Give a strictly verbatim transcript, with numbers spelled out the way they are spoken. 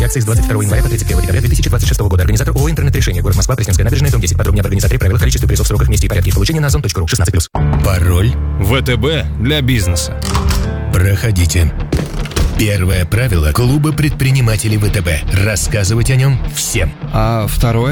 Действие акции с двадцать второго января по тридцать первое декабря две тысячи двадцать шестого года. Организатор ООО «Интернет-решение». Город Москва, Пресненская набережная, дом десять. Подробнее об организаторе, правилах, количестве призов, сроках, месте и порядке их получения на озон точка ру. шестнадцать плюс. Пароль. ВТБ для бизнеса. Проходите. Первое правило клуба предпринимателей ВТБ. Рассказывать о нем всем. А второе?